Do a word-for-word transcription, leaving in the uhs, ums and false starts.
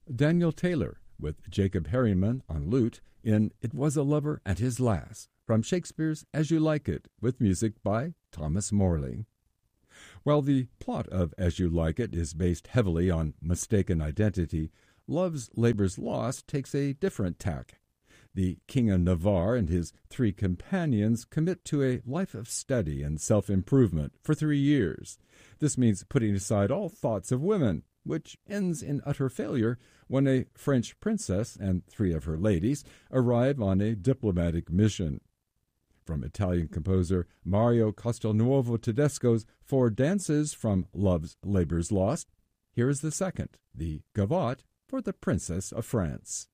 Daniel Taylor with Jacob Harriman on lute in It Was a Lover and His Lass from Shakespeare's As You Like It with music by Thomas Morley. While the plot of As You Like It is based heavily on mistaken identity, Love's Labour's Lost takes a different tack. The King of Navarre and his three companions commit to a life of study and self-improvement for three years. This means putting aside all thoughts of women, which ends in utter failure when a French princess and three of her ladies arrive on a diplomatic mission. From Italian composer Mario Castelnuovo Tedesco's Four Dances from Love's Labour's Lost, here is the second, the Gavotte for the Princess of France.